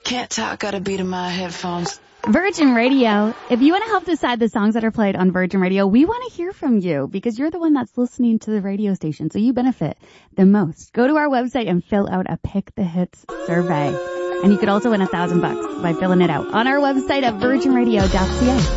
Can't talk, gotta beat in my headphones. Virgin Radio. If you want to help decide the songs that are played on Virgin Radio, we want to hear from you because you're the one that's listening to the radio station, so you benefit the most. Go to our website and fill out a Pick the Hits survey. And you could also win $1,000 by filling it out on our website at virginradio.ca.